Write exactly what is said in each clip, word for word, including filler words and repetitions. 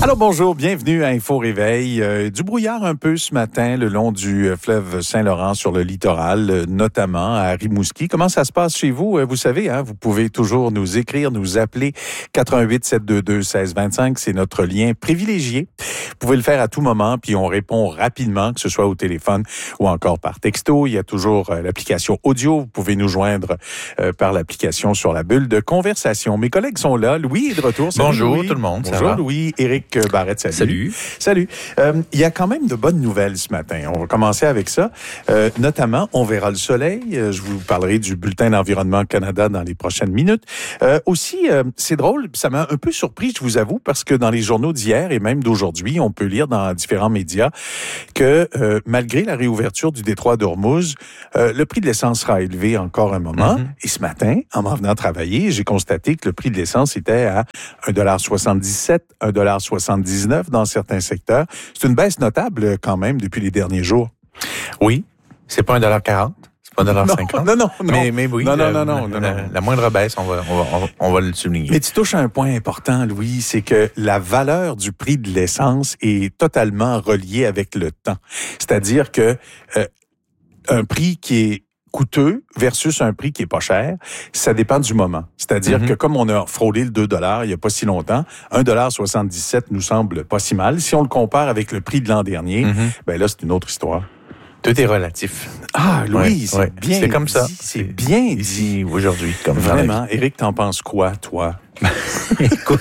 Alors bonjour, bienvenue à Info Réveil. Euh, du brouillard un peu ce matin le long du fleuve Saint-Laurent sur le littoral, euh, notamment à Rimouski. Comment ça se passe chez vous? Euh, vous savez, hein, vous pouvez toujours nous écrire, nous appeler quatre un huit, sept deux deux, un six deux cinq. C'est notre lien privilégié. Vous pouvez le faire à tout moment, puis on répond rapidement, que ce soit au téléphone ou encore par texto. Il y a toujours euh, l'application audio. Vous pouvez nous joindre euh, par l'application sur la bulle de conversation. Mes collègues sont là. Louis est de retour. Salut, Bonjour Louis. tout le monde. Bonjour ça va? Louis. Éric Barrette, salut. Salut. Salut. Euh, il y a quand même de bonnes nouvelles ce matin. On va commencer avec ça. Euh, notamment, on verra le soleil. Euh, je vous parlerai du bulletin d'Environnement Canada dans les prochaines minutes. Euh, aussi, euh, c'est drôle, ça m'a un peu surpris, je vous avoue, parce que dans les journaux d'hier et même d'aujourd'hui, on peut lire dans différents médias que euh, malgré la réouverture du détroit d'Ormuz, euh, le prix de l'essence sera élevé encore un moment. Mm-hmm. Et ce matin, en m'en venant travailler, j'ai constaté que le prix de l'essence était à un dollar soixante-dix-sept, un dollar soixante-dix-neuf dans certains secteurs. C'est une baisse notable quand même depuis les derniers jours. Oui, c'est pas un dollar quarante, c'est pas un dollar cinquante. Non, non, non. Mais, mais oui, non, non, la, non, non, non, la, non. la moindre baisse, on va, on va, on va le souligner. Mais tu touches à un point important, Louis, c'est que la valeur du prix de l'essence est totalement reliée avec le temps. C'est-à-dire que euh, un prix qui est coûteux versus un prix qui est pas cher, ça dépend du moment. C'est-à-dire mm-hmm. que comme on a frôlé le deux dollars il y a pas si longtemps, un dollar soixante-dix-sept nous semble pas si mal. Si on le compare avec le prix de l'an dernier, mm-hmm. ben là, c'est une autre histoire. Tout est relatif. Ah, Louis, ouais, c'est ouais. bien C'est comme ça. dit, c'est bien ici, aujourd'hui. Comme vraiment. Éric, t'en penses quoi, toi? Écoute...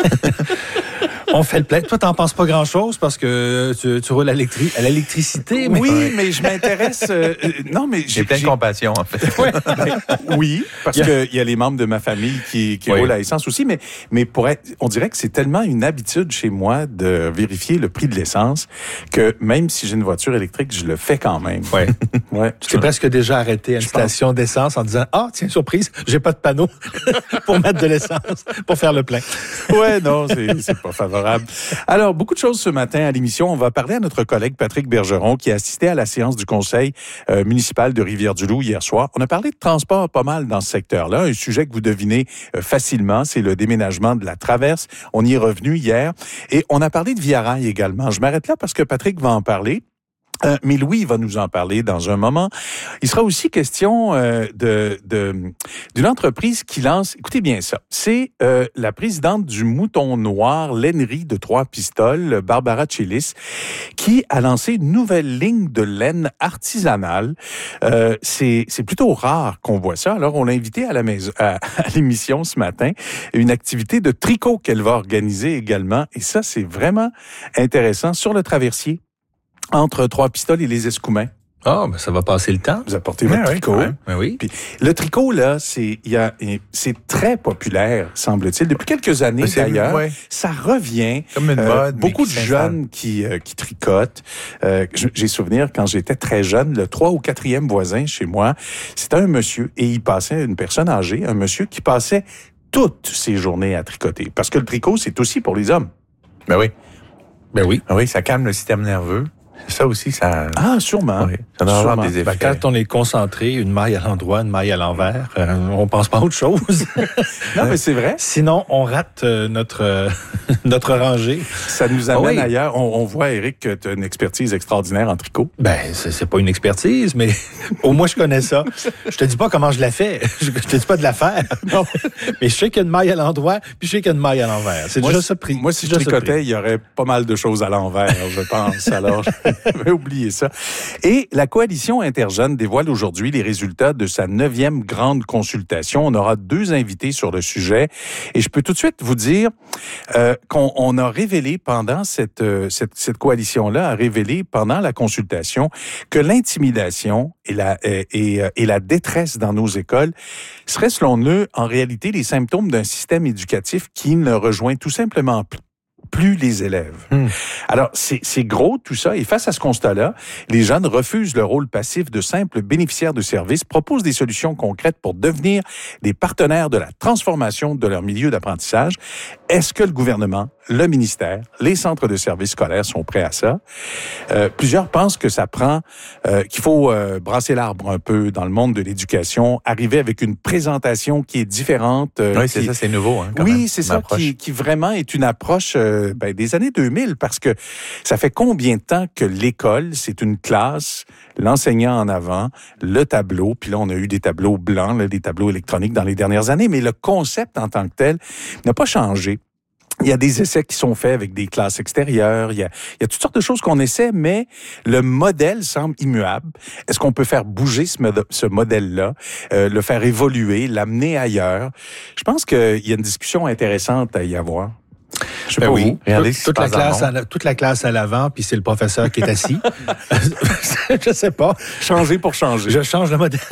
On fait le plein. Toi, t'en penses pas grand-chose parce que tu, tu roules à, l'électri- à l'électricité. Mais... Oui, ouais. mais je m'intéresse... Euh, non, mais j'ai, j'ai plein de compassion, en fait. Ouais, ben, oui, parce qu'il yeah. y a les membres de ma famille qui, qui oui. roulent à l'essence aussi, mais, mais pour être, on dirait que c'est tellement une habitude chez moi de vérifier le prix de l'essence que même si j'ai une voiture électrique, je le fais quand même. Ouais. ouais. Tu t'es presque déjà arrêté à une station pense. d'essence en disant « Ah, tiens, surprise, j'ai pas de panneau pour mettre de l'essence, pour faire le plein. » Ouais, non, c'est, c'est pas favorable. Alors, beaucoup de choses ce matin à l'émission. On va parler à notre collègue Patrick Bergeron qui a assisté à la séance du conseil euh, municipal de Rivière-du-Loup hier soir. On a parlé de transport pas mal dans ce secteur-là. Un sujet que vous devinez euh, facilement, c'est le déménagement de la traverse. On y est revenu hier. Et on a parlé de Via Rail également. Je m'arrête là parce que Patrick va en parler. Euh, mais Louis va nous en parler dans un moment. Il sera aussi question euh, de, de d'une entreprise qui lance, écoutez bien ça, c'est euh, la présidente du Mouton Noir, lainerie de Trois-Pistoles, Barbara Tchelis, qui a lancé une nouvelle ligne de laine artisanale. Euh, c'est, c'est plutôt rare qu'on voit ça. Alors, on l'a invité à la maison, à, à l'émission ce matin, une activité de tricot qu'elle va organiser également. Et ça, c'est vraiment intéressant sur le traversier entre Trois-Pistoles et les Escoumins. Ah, oh, ben ça va passer le temps. Vous apportez votre oui, tricot. Ouais, ben oui. Puis, le tricot, là, c'est, y a, c'est très populaire, semble-t-il. Depuis quelques années, c'est, d'ailleurs, ouais. ça revient. Comme une euh, mode. Beaucoup de jeunes qui, euh, qui tricotent. Euh, j'ai souvenir, quand j'étais très jeune, le trois ou quatrième voisin chez moi, c'était un monsieur, et il passait, une personne âgée, un monsieur qui passait toutes ses journées à tricoter. Parce que le tricot, c'est aussi pour les hommes. Ben oui. Ben oui. Ben oui, ça calme le système nerveux. Ça aussi, ça... Ah, sûrement. Oui, ça doit avoir des effets. Ben, quand on est concentré, une maille à l'endroit, une maille à l'envers, euh, on pense pas à autre chose. Non, mais c'est vrai. Sinon, on rate euh, notre euh, notre rangée. Ça nous amène oui. ailleurs. On, on voit, Éric, que tu as une expertise extraordinaire en tricot. Ben, c'est, c'est pas une expertise, mais au moins, je connais ça. Je te dis pas comment je la fais. Je te dis pas de la faire. Non. Mais je sais qu'il y a une maille à l'endroit, puis je sais qu'il y a une maille à l'envers. C'est moi, déjà ça pris. Moi, si je tricotais, il y aurait pas mal de choses à l'envers, je pense. Alors... J'avais oublié ça. Et la coalition Interjeunes dévoile aujourd'hui les résultats de sa neuvième grande consultation. On aura deux invités sur le sujet. Et je peux tout de suite vous dire euh, qu'on on a révélé pendant cette, euh, cette, cette coalition-là, a révélé pendant la consultation que l'intimidation et la, euh, et, euh, et la détresse dans nos écoles seraient, selon eux, en réalité, les symptômes d'un système éducatif qui ne rejoint tout simplement plus plus les élèves. Mmh. Alors, c'est, c'est gros tout ça. Et face à ce constat-là, les jeunes refusent le rôle passif de simples bénéficiaires de services, proposent des solutions concrètes pour devenir des partenaires de la transformation de leur milieu d'apprentissage Est-ce que le gouvernement, le ministère, les centres de services scolaires sont prêts à ça? Euh, plusieurs pensent que ça prend, euh, qu'il faut euh, brasser l'arbre un peu dans le monde de l'éducation, arriver avec une présentation qui est différente. Euh, oui, c'est qui... ça, c'est nouveau. Hein, quand oui, même, c'est ça, approche. qui, qui vraiment est une approche euh, ben, des années deux mille, parce que ça fait combien de temps que l'école, c'est une classe, l'enseignant en avant, le tableau, puis là, on a eu des tableaux blancs, là, des tableaux électroniques dans les dernières années, mais le concept en tant que tel n'a pas changé. Il y a des essais qui sont faits avec des classes extérieures. Il y a, il y a toutes sortes de choses qu'on essaie, mais le modèle semble immuable. Est-ce qu'on peut faire bouger ce, mod- ce modèle-là, euh, le faire évoluer, l'amener ailleurs? Je pense qu'il y a une discussion intéressante à y avoir. Je sais ben pas oui. vous. Regardez toute, toute, la classe à, toute la classe à l'avant, puis c'est le professeur qui est assis. Je sais pas. Changer pour changer. Je change le modèle.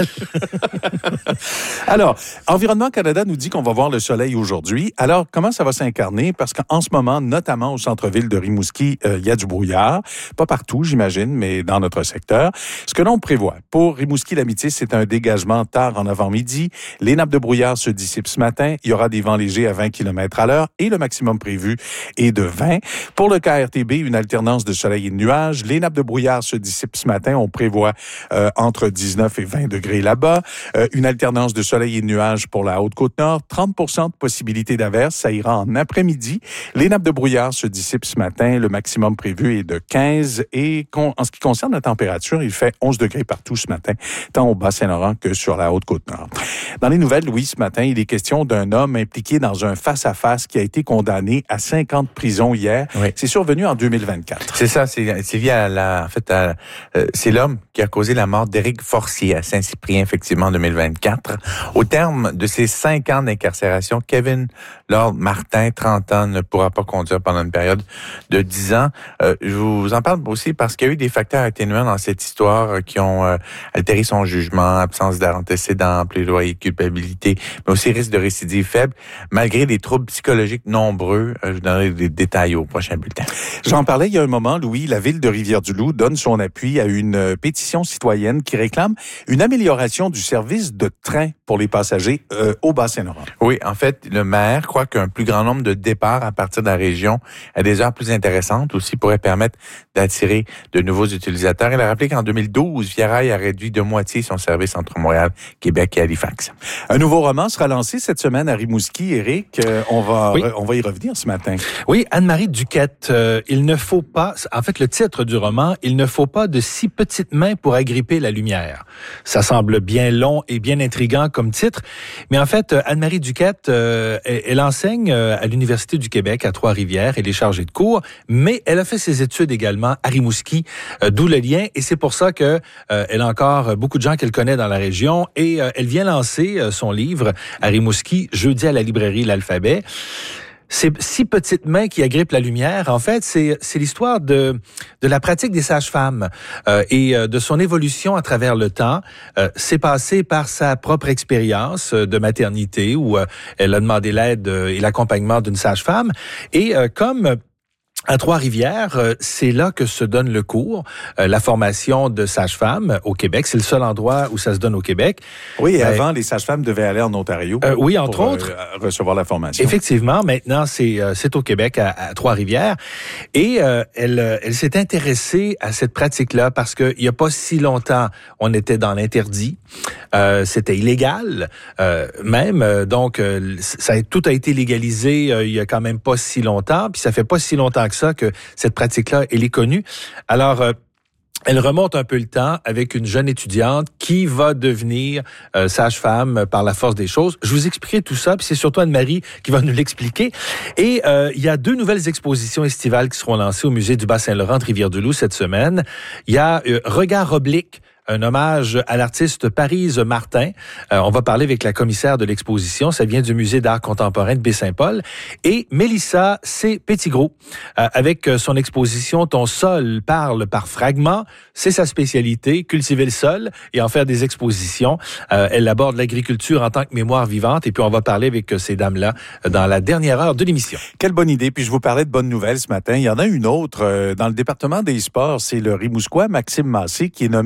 Alors, Environnement Canada nous dit qu'on va voir le soleil aujourd'hui. Alors, comment ça va s'incarner? Parce qu'en ce moment, notamment au centre-ville de Rimouski, euh, il y a du brouillard. Pas partout, j'imagine, mais dans notre secteur. Ce que l'on prévoit pour Rimouski-L'Amitié, c'est un dégagement tard en avant-midi. Les nappes de brouillard se dissipent ce matin. Il y aura des vents légers à vingt kilomètres à l'heure et le maximum prévu est de vingt. Pour le K R T B, une alternance de soleil et de nuages. Les nappes de brouillard se dissipent ce matin. On prévoit euh, entre dix-neuf et vingt degrés là-bas. Euh, une alternance de soleil et de nuages pour la Haute-Côte-Nord. trente pour cent de possibilité d'averse. Ça ira en après-midi. Les nappes de brouillard se dissipent ce matin. Le maximum prévu est de quinze. Et con, en ce qui concerne la température, il fait onze degrés partout ce matin, tant au Bas-Saint-Laurent que sur la Haute-Côte-Nord. Dans les nouvelles, Louis, ce matin, il est question d'un homme impliqué dans un face-à-face qui a été condamné à cinq ans de prison hier. Oui. C'est survenu en deux mille vingt-quatre. C'est ça, c'est, c'est lié à la, en fait, à, euh, c'est l'homme qui a causé la mort d'Éric Forcier à Saint-Cyprien, effectivement, en deux mille vingt-quatre. Au terme de ces cinq ans d'incarcération, Kevin Lord Martin, trente ans, ne pourra pas conduire pendant une période de dix ans. Euh, je vous en parle aussi parce qu'il y a eu des facteurs atténuants dans cette histoire euh, qui ont euh, altéré son jugement, absence d'antécédents, plaidoyer, culpabilité, mais aussi risque de récidive faible, malgré des troubles psychologiques nombreux. Euh, je vous donnerai des détails au prochain bulletin. J'en parlais il y a un moment, Louis. La ville de Rivière-du-Loup donne son appui à une pétition citoyenne qui réclame une amélioration du service de train pour les passagers euh, au Bas-Saint-Laurent. Oui, en fait, le maire croit qu'un plus grand nombre de départs à partir de la région à des heures plus intéressantes aussi pourrait permettre d'attirer de nouveaux utilisateurs. Il a rappelé qu'en deux mille douze, Via Rail a réduit de moitié son service entre Montréal, Québec et Halifax. Un nouveau roman sera lancé cette semaine à Rimouski. Éric, euh, on va oui. re, on va y revenir ce matin. Oui, Anne-Marie Duquette, euh, il ne faut pas, en fait, le titre du roman, il ne faut pas de si petites mains pour agripper la lumière. Ça semble bien long et bien intriguant comme titre, mais en fait, Anne-Marie Duquette, euh, elle, elle enseigne à l'Université du Québec à Trois-Rivières, elle est chargée de cours, mais elle a fait ses études également à Rimouski, euh, d'où le lien, et c'est pour ça que euh, elle a encore beaucoup de gens qu'elle connaît dans la région, et euh, elle vient lancer euh, son livre à Rimouski, jeudi à la librairie L'Alphabet. Ces six petites mains qui agrippent la lumière, en fait, c'est c'est l'histoire de de la pratique des sages-femmes euh, et euh, de son évolution à travers le temps. Euh, c'est passé par sa propre expérience de maternité où euh, elle a demandé l'aide et l'accompagnement d'une sage-femme. Et euh, comme à Trois-Rivières, c'est là que se donne le cours, la formation de sage-femme au Québec. C'est le seul endroit où ça se donne au Québec. Oui, et euh, avant, les sages-femmes devaient aller en Ontario. Euh, oui, entre pour, autres. Euh, recevoir la formation. Effectivement, maintenant, c'est euh, c'est au Québec, à, à Trois-Rivières. Et euh, elle, elle s'est intéressée à cette pratique-là parce qu'il n'y a pas si longtemps, on était dans l'interdit. Euh, c'était illégal, euh, même. Euh, donc, euh, ça a, tout a été légalisé euh, il y a quand même pas si longtemps. Puis ça fait pas si longtemps que ça que cette pratique-là, elle est connue. Alors, euh, elle remonte un peu le temps avec une jeune étudiante qui va devenir euh, sage-femme par la force des choses. Je vous expliquerai tout ça, puis c'est surtout Anne-Marie qui va nous l'expliquer. Et euh, il y a deux nouvelles expositions estivales qui seront lancées au Musée du Bas-Saint-Laurent de Rivière-du-Loup cette semaine. Il y a euh, Regard oblique, un hommage à l'artiste Parise Martin. Euh, on va parler avec la commissaire de l'exposition. Ça vient du Musée d'art contemporain de Baie-Saint-Paul. Et Mélissa C. Petitgros, euh, avec son exposition « Ton sol parle par fragments ». C'est sa spécialité, cultiver le sol et en faire des expositions. Euh, elle aborde l'agriculture en tant que mémoire vivante. Et puis, on va parler avec ces dames-là dans la dernière heure de l'émission. Quelle bonne idée. Puis, je vous parlais de bonnes nouvelles ce matin. Il y en a une autre euh, dans le département des sports. C'est le Rimouskois Maxime Massé qui est nommé joueur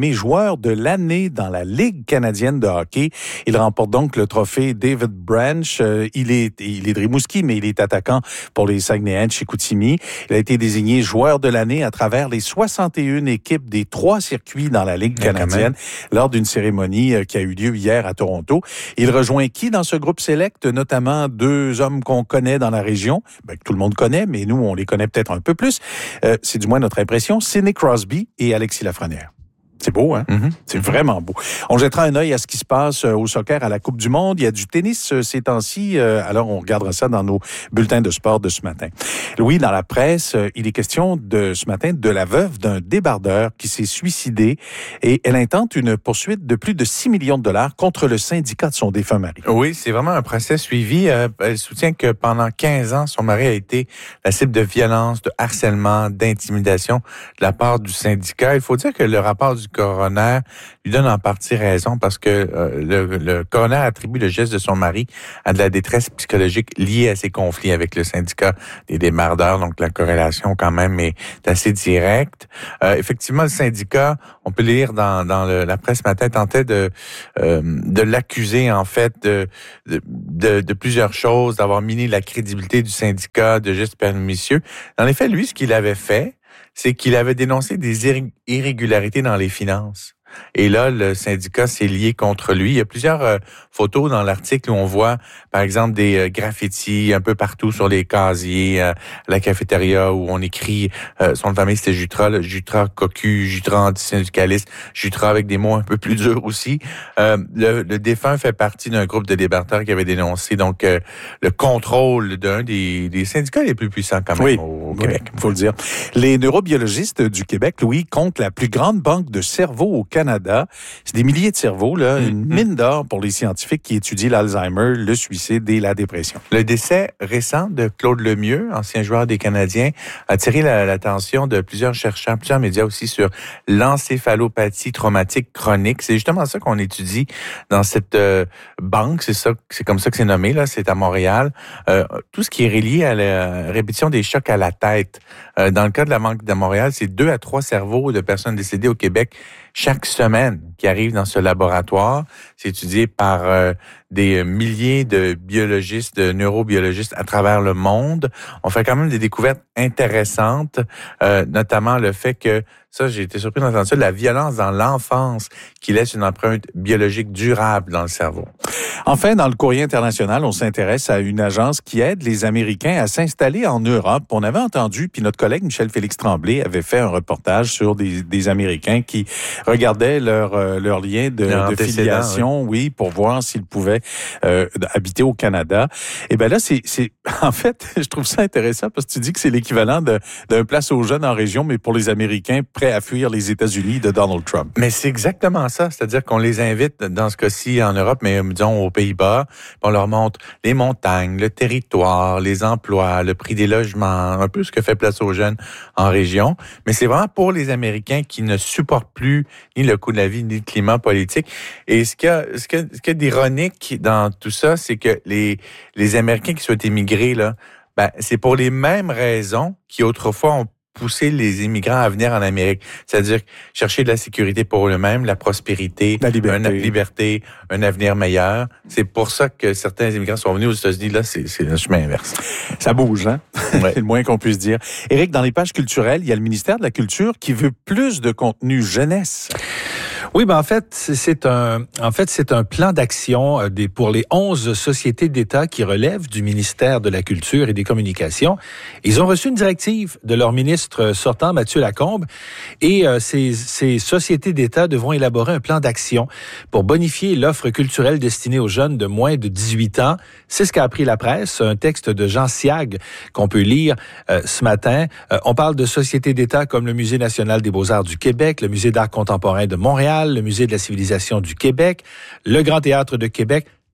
joueur de l'année dans la Ligue canadienne de hockey. Il remporte donc le trophée David Branch. Euh, il est, il est de Rimouski, mais il est attaquant pour les Saguenayens de Chicoutimi. Il a été désigné joueur de l'année à travers les soixante et une équipes des trois circuits dans la Ligue canadienne lors d'une cérémonie euh, qui a eu lieu hier à Toronto. Il rejoint qui dans ce groupe select? Notamment deux hommes qu'on connaît dans la région, ben, que tout le monde connaît, mais nous, on les connaît peut-être un peu plus. Euh, c'est du moins notre impression. Sidney Crosby et Alexis Lafrenière. C'est beau, hein? Mm-hmm. C'est vraiment beau. On jettera un œil à ce qui se passe au soccer à la Coupe du Monde. Il y a du tennis ces temps-ci, alors on regardera ça dans nos bulletins de sport de ce matin. Louis, dans la presse, il est question de ce matin de la veuve d'un débardeur qui s'est suicidé et elle intente une poursuite de plus de six millions de dollars contre le syndicat de son défunt mari. Oui, c'est vraiment un procès suivi. Elle soutient que pendant quinze ans, son mari a été la cible de violence, de harcèlement, d'intimidation de la part du syndicat. Il faut dire que le rapport du coroner lui donne en partie raison parce que euh, le, le coroner attribue le geste de son mari à de la détresse psychologique liée à ses conflits avec le syndicat des débardeurs. Donc, la corrélation, quand même, est assez directe. Euh, effectivement, le syndicat, on peut lire dans, dans le, la presse ce matin, tentait de, euh, de l'accuser, en fait, de, de, de, de plusieurs choses, d'avoir miné la crédibilité du syndicat, de gestes pernicieux. En effet, lui, ce qu'il avait fait, c'est qu'il avait dénoncé des irrégularités dans les finances. Et là, le syndicat s'est lié contre lui. Il y a plusieurs euh, photos dans l'article où on voit, par exemple, des euh, graffitis un peu partout sur les casiers, euh, la cafétéria où on écrit, euh, son nom de famille c'était Jutra, là, Jutra cocu, Jutra antisyndicaliste, Jutra avec des mots un peu plus durs aussi. Euh, le, le défunt fait partie d'un groupe de débardeurs qui avait dénoncé donc euh, le contrôle d'un des, des syndicats les plus puissants quand même oui, au, au oui, Québec. Il faut le dire. Les neurobiologistes du Québec, Louis, comptent la plus grande banque de cerveaux au Canada. C'est des milliers de cerveaux, là, mm-hmm. une mine d'or pour les scientifiques qui étudient l'Alzheimer, le suicide et la dépression. Le décès récent de Claude Lemieux, ancien joueur des Canadiens, a attiré la, l'attention de plusieurs chercheurs, plusieurs médias aussi sur l'encéphalopathie traumatique chronique. C'est justement ça qu'on étudie dans cette euh, banque. C'est ça, c'est comme ça que c'est nommé, là. C'est à Montréal. Euh, tout ce qui est relié à la répétition des chocs à la tête. Euh, dans le cas de la banque de Montréal, c'est deux à trois cerveaux de personnes décédées au Québec chaque semaine qui arrivent dans ce laboratoire. C'est étudié par euh, des milliers de biologistes, de neurobiologistes à travers le monde. On fait quand même des découvertes intéressantes, euh, notamment le fait que, ça j'ai été surpris d'entendre ça, la violence dans l'enfance qui laisse une empreinte biologique durable dans le cerveau. Enfin, dans le courrier international, on s'intéresse à une agence qui aide les Américains à s'installer en Europe. On avait entendu, puis notre collègue Michel-Félix Tremblay avait fait un reportage sur des, des Américains qui regardaient leur, euh, leur lien de, de filiation, oui. oui, pour voir s'ils pouvaient euh, habiter au Canada. Et ben là, c'est, c'est, en fait, je trouve ça intéressant parce que tu dis que c'est l'équivalent de, d'un place aux jeunes en région, mais pour les Américains prêts à fuir les États-Unis de Donald Trump. Mais c'est exactement ça, c'est-à-dire qu'on les invite, dans ce cas-ci en Europe, mais disons aux Pays-Bas, on leur montre les montagnes, le territoire, les emplois, le prix des logements, un peu ce que fait Place aux jeunes en région. Mais c'est vraiment pour les Américains qui ne supportent plus ni le coût de la vie, ni le climat politique. Et ce qu'il y a, ce qu'il y a, ce qu'il y a d'ironique dans tout ça, c'est que les, les Américains qui souhaitent émigrer, là, ben, c'est pour les mêmes raisons qui autrefois ont pousser les immigrants à venir en Amérique. C'est-à-dire chercher de la sécurité pour eux-mêmes, la prospérité, la liberté. une liberté, un avenir meilleur. C'est pour ça que certains immigrants sont venus aux États-Unis. Là, c'est, c'est le chemin inverse. Ça bouge, hein? Ouais. C'est le moins qu'on puisse dire. Éric, dans les pages culturelles, il y a le ministère de la Culture qui veut plus de contenu jeunesse. Oui, ben en fait, c'est un, en fait, c'est un plan d'action euh, des, pour les onze sociétés d'État qui relèvent du ministère de la Culture et des Communications. Ils ont reçu une directive de leur ministre sortant, Mathieu Lacombe, et euh, ces, ces sociétés d'État devront élaborer un plan d'action pour bonifier l'offre culturelle destinée aux jeunes de moins de dix-huit ans. C'est ce qu'a appris la presse, un texte de Jean Siag qu'on peut lire euh, ce matin. Euh, on parle de sociétés d'État comme le Musée national des beaux-arts du Québec, le Musée d'art contemporain de Montréal, le Musée de la civilisation du Québec, le Grand Théâtre de Québec,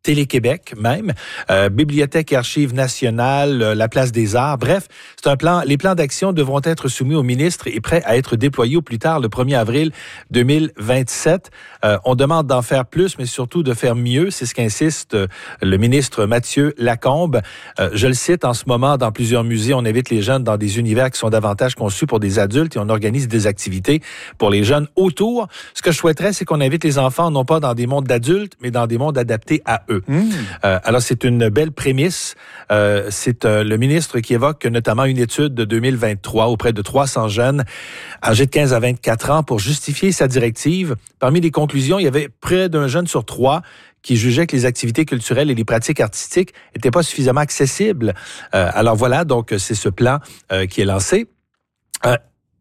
Télé-Québec même, euh, Bibliothèque et Archives nationales, euh, la Place des Arts. Bref, c'est un plan. Les plans d'action devront être soumis au ministre et prêts à être déployés au plus tard le premier avril deux mille vingt-sept. Euh, on demande d'en faire plus, mais surtout de faire mieux. C'est ce qu'insiste euh, le ministre Mathieu Lacombe. Euh, je le cite, en ce moment, dans plusieurs musées, on invite les jeunes dans des univers qui sont davantage conçus pour des adultes et on organise des activités pour les jeunes autour. Ce que je souhaiterais, c'est qu'on invite les enfants non pas dans des mondes d'adultes, mais dans des mondes adaptés à eux. Mmh. Euh, alors, c'est une belle prémisse. Euh, c'est euh, le ministre qui évoque notamment une étude de deux mille vingt-trois auprès de trois cents jeunes âgés de quinze à vingt-quatre ans pour justifier sa directive. Parmi les conclusions, il y avait près d'un jeune sur trois qui jugeait que les activités culturelles et les pratiques artistiques n'étaient pas suffisamment accessibles. Euh, alors voilà, donc c'est ce plan euh, qui est lancé. Euh,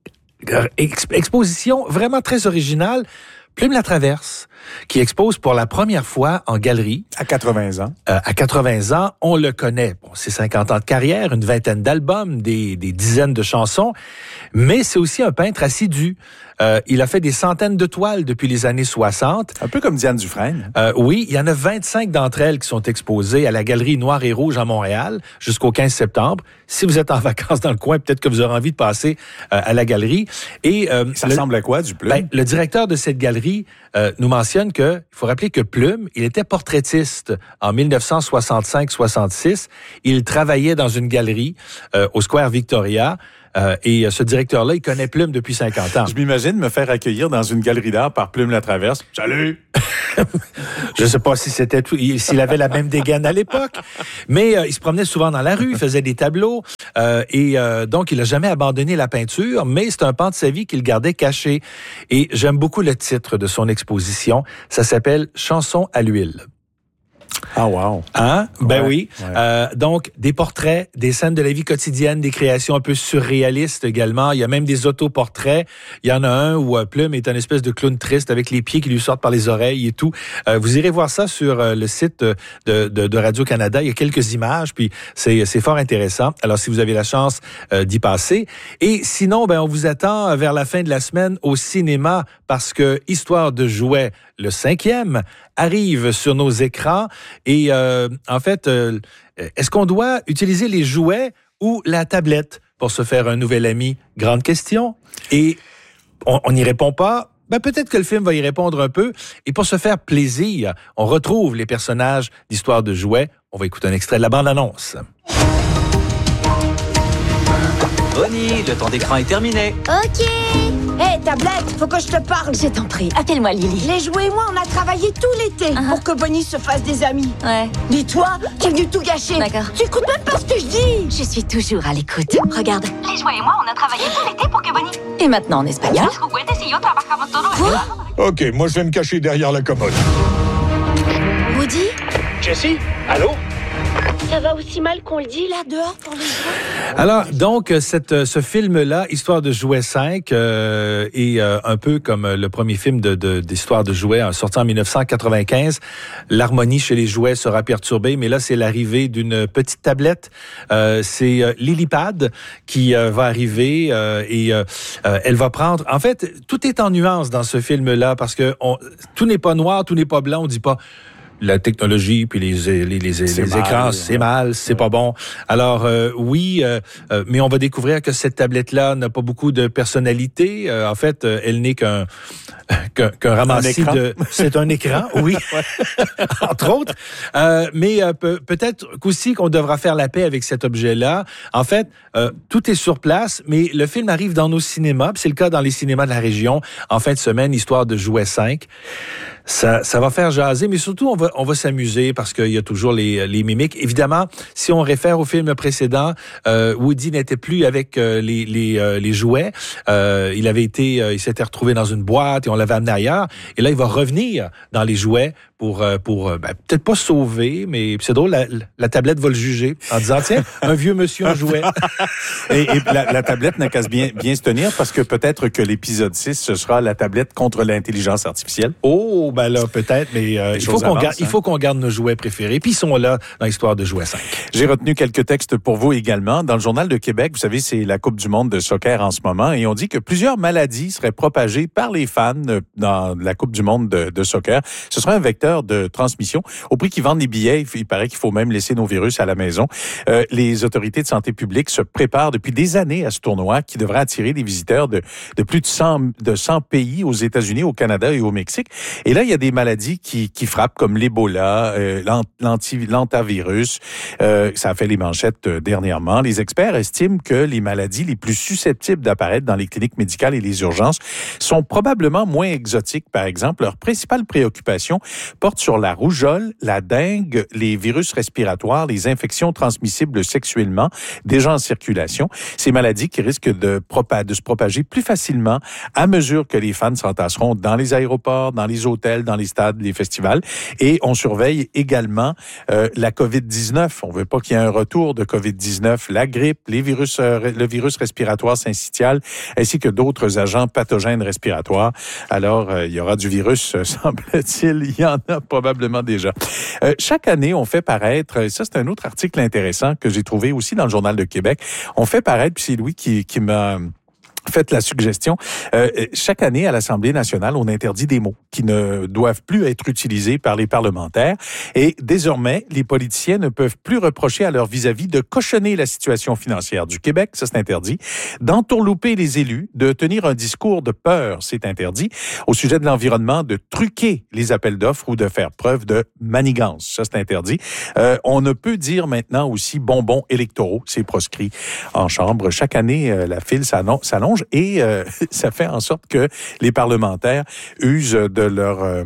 exp- exposition vraiment très originale. Plume la Traverse, qui expose pour la première fois en galerie. À quatre-vingts ans. Euh, à quatre-vingts ans, on le connaît. Bon, c'est cinquante ans de carrière, une vingtaine d'albums, des, des dizaines de chansons, mais c'est aussi un peintre assidu. Euh, il a fait des centaines de toiles depuis les années soixante. Un peu comme Diane Dufresne. Euh, oui, il y en a vingt-cinq d'entre elles qui sont exposées à la Galerie Noir et Rouge à Montréal jusqu'au quinze septembre. Si vous êtes en vacances dans le coin, peut-être que vous aurez envie de passer euh, à la galerie. Et euh, ça le, ressemble à quoi, du Plume? Ben, le directeur de cette galerie euh, nous mentionne que, il faut rappeler que Plume, il était portraitiste en dix-neuf cent soixante-cinq soixante-six. Il travaillait dans une galerie euh, au Square Victoria. Euh, et ce directeur-là, il connaît Plume depuis cinquante ans. Je m'imagine me faire accueillir dans une galerie d'art par Plume la Traverse. Salut! Je ne sais pas si c'était tout, s'il avait la même dégaine à l'époque, mais euh, il se promenait souvent dans la rue, il faisait des tableaux, euh, et euh, donc il n'a jamais abandonné la peinture, mais c'est un pan de sa vie qu'il gardait caché. Et j'aime beaucoup le titre de son exposition. Ça s'appelle « Chansons à l'huile ». Ah, wow. Hein? Ben ouais, oui. Ouais. Euh, donc, des portraits, des scènes de la vie quotidienne, des créations un peu surréalistes également. Il y a même des autoportraits. Il y en a un où euh, Plume est un espèce de clown triste avec les pieds qui lui sortent par les oreilles et tout. Euh, vous irez voir ça sur euh, le site de, de, de Radio-Canada. Il y a quelques images, puis c'est, c'est fort intéressant. Alors, si vous avez la chance euh, d'y passer. Et sinon, ben, on vous attend vers la fin de la semaine au cinéma parce que Histoire de jouets, le cinquième, arrive sur nos écrans. Et euh, en fait, euh, est-ce qu'on doit utiliser les jouets ou la tablette pour se faire un nouvel ami? Grande question. Et on n'y répond pas. Ben, peut-être que le film va y répondre un peu. Et pour se faire plaisir, on retrouve les personnages d'Histoire de jouets. On va écouter un extrait de la bande-annonce. Bonnie, le temps d'écran est terminé. Ok. Hé, hey, tablette, faut que je te parle. Je t'en prie, appelle-moi Lily. Les jouets et moi, on a travaillé tout l'été uh-huh. pour que Bonnie se fasse des amis. Ouais. Dis-toi, t'es venu tout gâcher. D'accord. Tu écoutes même pas ce que je dis. Je suis toujours à l'écoute. Regarde. Les jouets et moi, on a travaillé tout l'été pour que Bonnie... Et maintenant en espagnol. Quoi? Ok, moi je vais me cacher derrière la commode. Woody? Jessie? Allô? Ça va aussi mal qu'on le dit, là, dehors, pour les jouets? Alors, donc, cette, ce film-là, Histoire de jouets cinq, euh, est euh, un peu comme le premier film de, de, d'Histoire de jouets, sorti en dix-neuf cent quatre-vingt-quinze. L'harmonie chez les jouets sera perturbée, mais là, c'est l'arrivée d'une petite tablette. Euh, c'est euh, Lilypad qui euh, va arriver euh, et euh, euh, elle va prendre... En fait, tout est en nuance dans ce film-là parce que on, tout n'est pas noir, tout n'est pas blanc. On dit pas... La technologie puis les les les, les mal, écrans, c'est mal, c'est ouais. pas bon. Alors euh, oui, euh, euh, mais on va découvrir que cette tablette-là n'a pas beaucoup de personnalité. Euh, en fait, euh, elle n'est qu'un qu'un, qu'un ramassis de. C'est un écran, oui, entre autres. Euh, mais euh, pe- peut-être qu'aussi qu'on devra faire la paix avec cet objet-là. En fait, euh, tout est sur place, mais le film arrive dans nos cinémas. Puis c'est le cas dans les cinémas de la région en fin de semaine, Histoire de jouets cinq. Ça, ça va faire jaser, mais surtout, on va, on va s'amuser parce qu'il y a toujours les, les mimiques. Évidemment, si on réfère au film précédent, euh, Woody n'était plus avec euh, les, les, euh, les jouets. Euh, il avait été, euh, il s'était retrouvé dans une boîte et on l'avait amené ailleurs. Et là, il va revenir dans les jouets pour, euh, pour euh, ben, peut-être pas sauver, mais c'est drôle, la, la tablette va le juger en disant, tiens, un vieux monsieur en jouet. et et la, la tablette n'a qu'à bien, bien se tenir parce que peut-être que l'épisode six, ce sera la tablette contre l'intelligence artificielle. Oh, ben là, peut-être, mais euh, il, faut qu'on avancent, garde, hein? il faut qu'on garde nos jouets préférés. Puis ils sont là dans l'Histoire de jouets cinq. J'ai retenu quelques textes pour vous également. Dans le Journal de Québec, vous savez, c'est la Coupe du monde de soccer en ce moment, et on dit que plusieurs maladies seraient propagées par les fans dans la Coupe du monde de, de soccer. Ce serait un vecteur vecteur de transmission. Au prix qu'ils vendent les billets, il paraît qu'il faut même laisser nos virus à la maison. Euh, les autorités de santé publique se préparent depuis des années à ce tournoi qui devrait attirer des visiteurs de, de plus de cent, de cent pays aux États-Unis, au Canada et au Mexique. Et là, il y a des maladies qui, qui frappent comme l'Ebola, euh, l'anti, l'antavirus. Euh, ça a fait les manchettes euh, dernièrement. Les experts estiment que les maladies les plus susceptibles d'apparaître dans les cliniques médicales et les urgences sont probablement moins exotiques. Par exemple, leur principale préoccupation porte sur la rougeole, la dengue, les virus respiratoires, les infections transmissibles sexuellement, déjà en circulation. Ces maladies qui risquent de, propa- de se propager plus facilement à mesure que les fans s'entasseront dans les aéroports, dans les hôtels, dans les stades, les festivals. Et on surveille également euh, la covid dix-neuf. On veut pas qu'il y ait un retour de covid dix-neuf, la grippe, les virus, euh, le virus respiratoire syncytial, ainsi que d'autres agents pathogènes respiratoires. Alors, euh, il y aura du virus, euh, semble-t-il. Il y en a probablement déjà. Euh, chaque année, on fait paraître, ça c'est un autre article intéressant que j'ai trouvé aussi dans le Journal de Québec, on fait paraître, puis c'est Louis qui, qui m'a... Faites la suggestion. Euh, chaque année, à l'Assemblée nationale, on interdit des mots qui ne doivent plus être utilisés par les parlementaires. Et désormais, les politiciens ne peuvent plus reprocher à leur vis-à-vis de cochonner la situation financière du Québec, ça c'est interdit, d'entourlouper les élus, de tenir un discours de peur, c'est interdit, au sujet de l'environnement, de truquer les appels d'offres ou de faire preuve de manigance, ça c'est interdit. Euh, on ne peut dire maintenant aussi bonbons électoraux, c'est proscrit en Chambre. Chaque année, euh, la file s'annonce et euh, ça fait en sorte que les parlementaires usent de leur... Euh,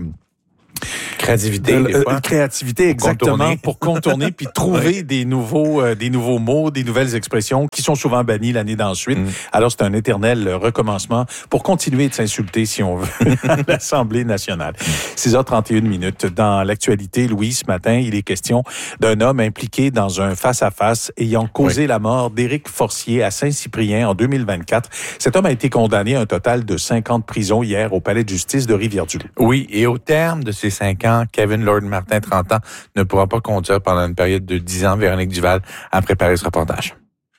Créativité, de, des euh, fois. Créativité, exactement, Contourner. pour contourner puis trouver oui. des nouveaux, euh, des nouveaux mots, des nouvelles expressions qui sont souvent bannies l'année d'ensuite. Mm. Alors, c'est un éternel recommencement pour continuer de s'insulter, si on veut, à l'Assemblée nationale. six heures trente et une minutes. Dans l'actualité, Louis, ce matin, il est question d'un homme impliqué dans un face-à-face ayant causé oui. la mort d'Éric Forcier à Saint-Cyprien en deux mille vingt-quatre. Cet homme a été condamné à un total de cinquante prisons hier au palais de justice de Rivière-du-Loup. Oui, et au terme de ces cinq ans, Kevin Lord Martin, trente ans, ne pourra pas conduire pendant une période de dix ans. Véronique Duval a préparé ce reportage.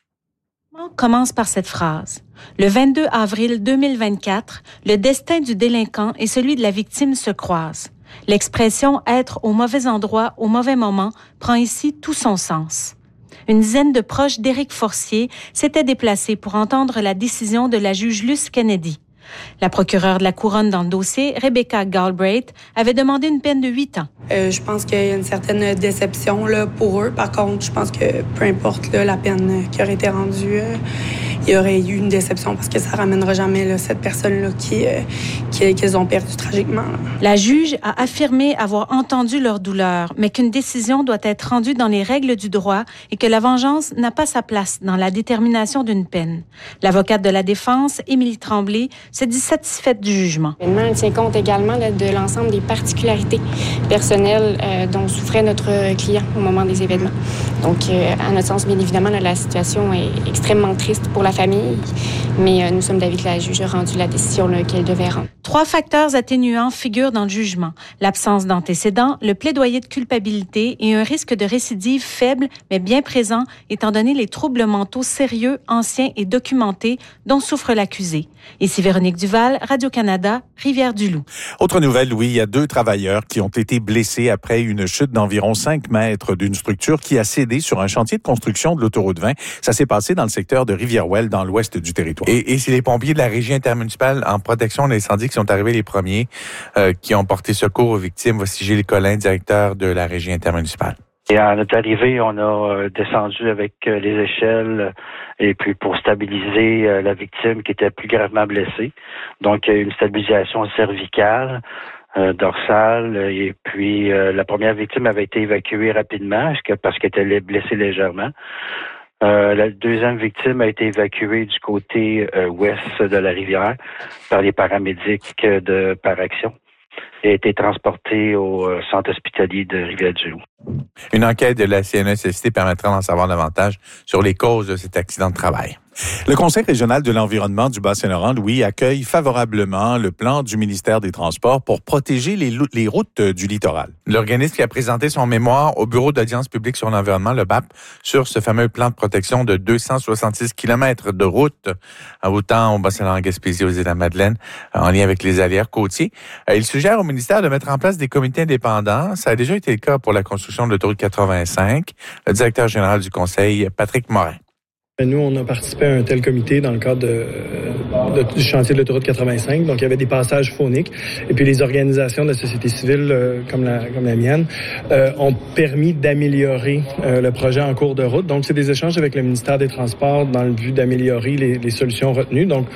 Commence par cette phrase. Le vingt-deux avril deux mille vingt-quatre, le destin du délinquant et celui de la victime se croisent. L'expression « être au mauvais endroit au mauvais moment » prend ici tout son sens. Une dizaine de proches d'Éric Forcier s'étaient déplacés pour entendre la décision de la juge Luce Kennedy. La procureure de la Couronne dans le dossier, Rebecca Galbraith, avait demandé une peine de huit ans. Euh, je pense qu'il y a une certaine déception là, pour eux. Par contre, je pense que peu importe là, la peine qui aurait été rendue, euh, il y aurait eu une déception parce que ça ramènera jamais là, cette personne-là qui, euh, qui, qu'ils ont perdu tragiquement. Là. La juge a affirmé avoir entendu leur douleur, mais qu'une décision doit être rendue dans les règles du droit et que la vengeance n'a pas sa place dans la détermination d'une peine. L'avocate de la défense, Émilie Tremblay, se dit satisfaite du jugement. Elle tient compte également là, de l'ensemble des particularités personnelles euh, dont souffrait notre client au moment des événements. Donc, euh, à notre sens, bien évidemment, là, la situation est extrêmement triste pour la famille, mais euh, nous sommes d'avis que la juge a rendu la décision là, qu'elle devait rendre. Trois facteurs atténuants figurent dans le jugement. L'absence d'antécédents, le plaidoyer de culpabilité et un risque de récidive faible, mais bien présent, étant donné les troubles mentaux sérieux, anciens et documentés dont souffre l'accusé. Ici Véronique Duval, Radio-Canada, Rivière-du-Loup. Autre nouvelle, Louis, il y a deux travailleurs qui ont été blessés après une chute d'environ cinq mètres d'une structure qui a cédé sur un chantier de construction de l'autoroute vingt. Ça s'est passé dans le secteur de Rivière-Ouelle, dans l'ouest du territoire. Et, et c'est les pompiers de la Régie intermunicipale en protection de l'incendie qui sont arrivés les premiers, euh, qui ont porté secours aux victimes. Voici Gilles Collin, directeur de la Régie intermunicipale. Et à notre arrivée, on a descendu avec les échelles et puis pour stabiliser la victime qui était plus gravement blessée. Donc, il y a eu une stabilisation cervicale, euh, dorsale, et puis euh, la première victime avait été évacuée rapidement parce qu'elle était blessée légèrement. Euh, la deuxième victime a été évacuée du côté euh, ouest de la rivière par les paramédics de Paraction et a été transportée au centre hospitalier de Rivière-du-Loup. Une enquête de la C N E S S T permettra d'en savoir davantage sur les causes de cet accident de travail. Le Conseil régional de l'environnement du Bas-Saint-Laurent, Louis, accueille favorablement le plan du ministère des Transports pour protéger les, les routes du littoral. L'organisme qui a présenté son mémoire au Bureau d'audience publique sur l'environnement, le B A P, sur ce fameux plan de protection de deux cent soixante-six kilomètres de route, autant au Bas-Saint-Laurent, Gaspésie, aux Îles-de-la-Madeleine, en lien avec les aléas côtiers. Il suggère au ministère de mettre en place des comités indépendants. Ça a déjà été le cas pour la construction de l'autoroute quatre-vingt-cinq. Le directeur général du Conseil, Patrick Morin. Nous, on a participé à un tel comité dans le cadre de, de, du chantier de l'autoroute quatre-vingt-cinq. Donc, il y avait des passages phoniques. Et puis, les organisations de la société civile, euh, comme, la, comme la mienne, euh, ont permis d'améliorer euh, le projet en cours de route. Donc, c'est des échanges avec le ministère des Transports dans le but d'améliorer les, les solutions retenues. Donc,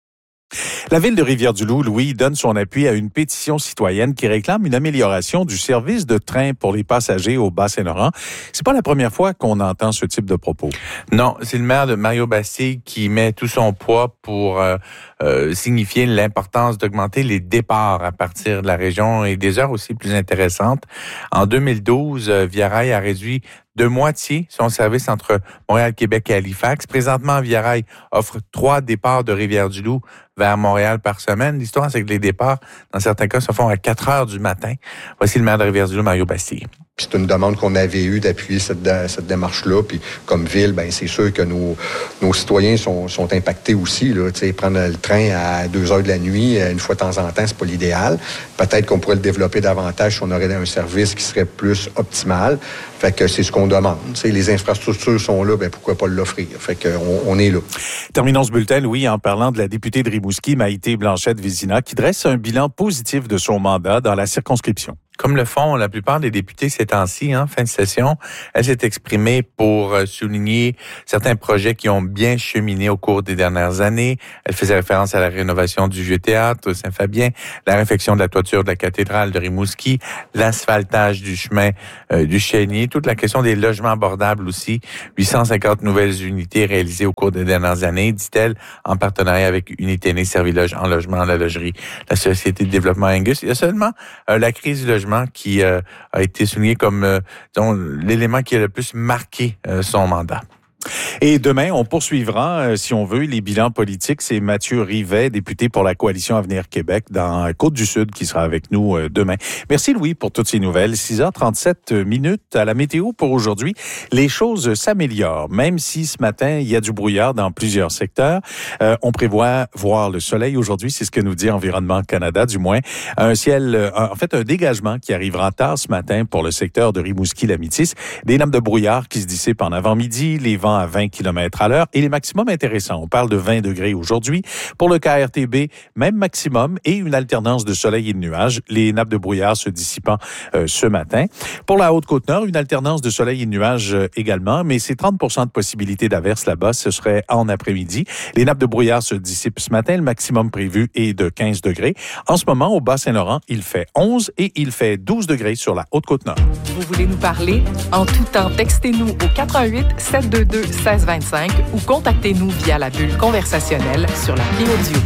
la Ville de Rivière-du-Loup, Louis, donne son appui à une pétition citoyenne qui réclame une amélioration du service de train pour les passagers au Bas-Saint-Laurent. C'est pas la première fois qu'on entend ce type de propos. Non, c'est le maire de Mario Bastille qui met tout son poids pour euh, euh, signifier l'importance d'augmenter les départs à partir de la région et des heures aussi plus intéressantes. En deux mille douze, euh, Via Rail a réduit de moitié son service entre Montréal, Québec et Halifax. Présentement, Via Rail offre trois départs de Rivière-du-Loup vers Montréal par semaine. L'histoire, c'est que les départs, dans certains cas, se font à quatre heures du matin. Voici le maire de Rivière-du-Loup, Mario Bastille. C'est une demande qu'on avait eue d'appuyer cette, cette démarche-là. Puis comme ville, ben c'est sûr que nos, nos citoyens sont, sont impactés aussi. Là. Tu sais, prendre le train à deux heures de la nuit, une fois de temps en temps, c'est pas l'idéal. Peut-être qu'on pourrait le développer davantage si on aurait un service qui serait plus optimal. Fait que c'est ce qu'on demande. Tu sais, les infrastructures sont là, ben pourquoi pas l'offrir? Fait que on, on est là. Terminons ce bulletin, Louis, en parlant de la députée de Rimouski, Maïté Blanchette-Vézina, qui dresse un bilan positif de son mandat dans la circonscription. Comme le font la plupart des députés ces temps-ci, hein, fin de session, elle s'est exprimée pour souligner certains projets qui ont bien cheminé au cours des dernières années. Elle faisait référence à la rénovation du Vieux Théâtre Saint-Fabien, la réfection de la toiture de la cathédrale de Rimouski, l'asphaltage du chemin euh, du Chénier, toute la question des logements abordables aussi. huit cent cinquante nouvelles unités réalisées au cours des dernières années, dit-elle, en partenariat avec Uniténé Serviloge en logement, la logerie, la Société de développement Angus. Il y a seulement euh, la crise du logement qui euh, a été souligné comme euh, disons, l'élément qui a le plus marqué euh, son mandat. Et demain, on poursuivra, euh, si on veut, les bilans politiques. C'est Mathieu Rivet, député pour la Coalition Avenir Québec dans Côte-du-Sud, qui sera avec nous euh, demain. Merci Louis pour toutes ces nouvelles. six heures trente-sept minutes à la météo pour aujourd'hui. Les choses s'améliorent, même si ce matin, il y a du brouillard dans plusieurs secteurs. Euh, on prévoit voir le soleil aujourd'hui, c'est ce que nous dit Environnement Canada, du moins. Un ciel, euh, en fait, un dégagement qui arrivera tard ce matin pour le secteur de Rimouski-Lamitis. Des nappes de brouillard qui se dissipent en avant-midi, les vents à vingt kilomètres à l'heure et les maximums intéressants. On parle de vingt degrés aujourd'hui. Pour le K R T B, même maximum et une alternance de soleil et de nuages. Les nappes de brouillard se dissipant euh, ce matin. Pour la Haute-Côte-Nord, une alternance de soleil et de nuages euh, également, mais c'est trente pour cent de possibilité d'averse là-bas. Ce serait en après-midi. Les nappes de brouillard se dissipent ce matin. Le maximum prévu est de quinze degrés. En ce moment, au Bas-Saint-Laurent, il fait onze et il fait douze degrés sur la Haute-Côte-Nord. Vous voulez nous parler? En tout temps, textez-nous au quatre un huit sept deux deux un six deux cinq ou contactez-nous via la bulle conversationnelle sur l'appli audio.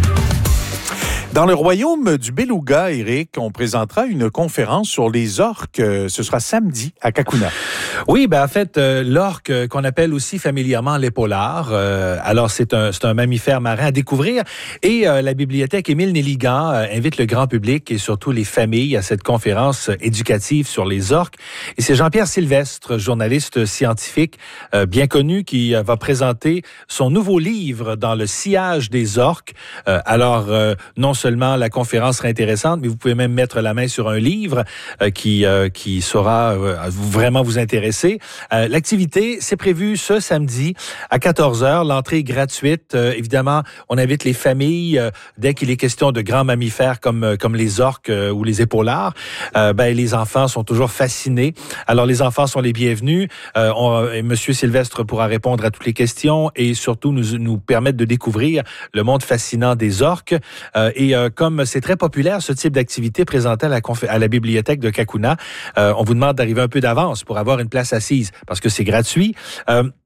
Dans le royaume du Beluga, Éric, on présentera une conférence sur les orques. Ce sera samedi à Kakuna. Oui, ben en fait, euh, l'orque euh, qu'on appelle aussi familièrement l'épaulard. Euh, alors, c'est un, c'est un mammifère marin à découvrir. Et euh, la bibliothèque Émile Nelligan euh, invite le grand public et surtout les familles à cette conférence éducative sur les orques. Et c'est Jean-Pierre Sylvestre, journaliste scientifique euh, bien connu, qui euh, va présenter son nouveau livre dans le sillage des orques. Euh, alors, euh, non seulement la conférence sera intéressante, mais vous pouvez même mettre la main sur un livre euh, qui euh, qui saura euh, vraiment vous intéresser. Euh, l'activité, c'est prévu ce samedi à quatorze heures. L'entrée est gratuite. Euh, évidemment, on invite les familles, euh, dès qu'il est question de grands mammifères comme euh, comme les orques euh, ou les épaulards, euh, ben les enfants sont toujours fascinés. Alors, les enfants sont les bienvenus. Euh, on, et Monsieur Sylvestre pourra répondre à toutes les questions et surtout nous, nous permettre de découvrir le monde fascinant des orques. Euh, et euh, comme c'est très populaire, ce type d'activité présentée à la, conf- à la bibliothèque de Kakuna, euh, on vous demande d'arriver un peu d'avance pour avoir une place assise parce que c'est gratuit. Euh,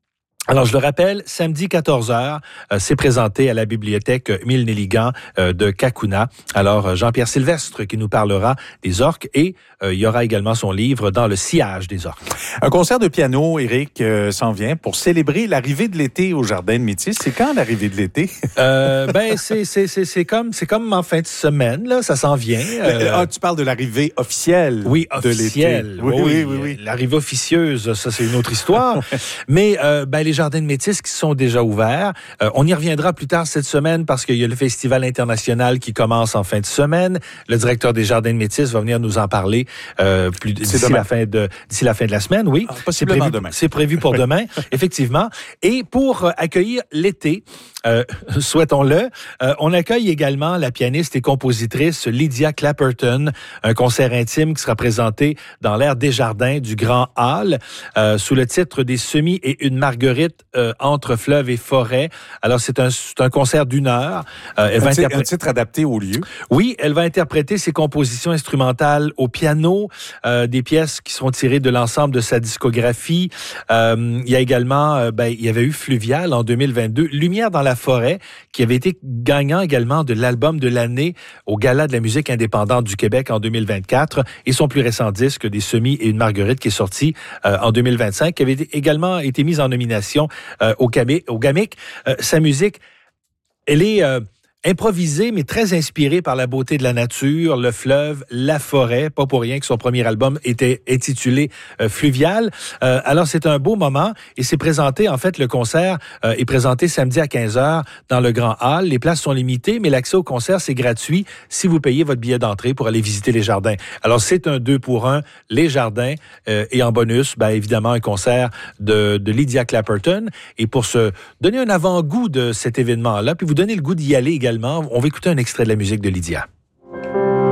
Alors, je le rappelle, samedi quatorze heures, euh, c'est présenté à la bibliothèque Émile Nelligan euh, de Kakuna. Alors, Jean-Pierre Sylvestre qui nous parlera des orques et euh, il y aura également son livre Dans le sillage des orques. Un concert de piano, Éric, euh, s'en vient pour célébrer l'arrivée de l'été au Jardin de Métis. C'est quand l'arrivée de l'été? euh, ben, c'est, c'est, c'est, c'est, comme, c'est comme en fin de semaine, là, ça s'en vient. Euh... Ah, tu parles de l'arrivée officielle oui, de officielle, l'été. Oui, oui, oui, oui, oui. L'arrivée officieuse, ça, c'est une autre histoire. Mais euh, ben, les Jardins de Métis qui sont déjà ouverts. Euh, on y reviendra plus tard cette semaine parce qu'il y a le Festival international qui commence en fin de semaine. Le directeur des Jardins de Métis va venir nous en parler euh, plus, d'ici, la fin de, d'ici la fin de la semaine, oui. Ah, possiblement c'est prévu, demain. C'est prévu pour demain, effectivement. Et pour euh, accueillir l'été, euh, souhaitons-le, euh, on accueille également la pianiste et compositrice Lydia Clapperton, un concert intime qui sera présenté dans l'aire Desjardins du Grand Hall, euh, sous le titre des Semis et une Marguerite euh, entre fleuve et forêt. Alors, c'est un, c'est un concert d'une heure. Euh, elle un, va titre, interpré- un titre adapté au lieu. Oui, elle va interpréter ses compositions instrumentales au piano, euh, des pièces qui sont tirées de l'ensemble de sa discographie. Euh, il y a également, euh, ben, il y avait eu Fluvial en deux mille vingt-deux, Lumière dans la forêt, qui avait été gagnant également de l'album de l'année au Gala de la musique indépendante du Québec en deux mille vingt-quatre, et son plus récent disque, Des Semis et une Marguerite, qui est sorti euh, en deux mille vingt-cinq, qui avait également été mise en nomination euh, au, Gami- au Gamic. Euh, sa musique, elle est euh, improvisée, mais très inspirée par la beauté de la nature, le fleuve, la forêt. Pas pour rien que son premier album était intitulé euh, Fluvial. Euh, alors, c'est un beau moment et c'est présenté, en fait, le concert euh, est présenté samedi à quinze heures dans le Grand Hall. Les places sont limitées, mais l'accès au concert, c'est gratuit si vous payez votre billet d'entrée pour aller visiter les jardins. Alors, c'est un deux pour un, les jardins, euh, et en bonus, ben, évidemment, un concert de, de Lydia Clapperton. Et pour se donner un avant-goût de cet événement-là, puis vous donner le goût d'y aller également, on va écouter un extrait de la musique de Lydia.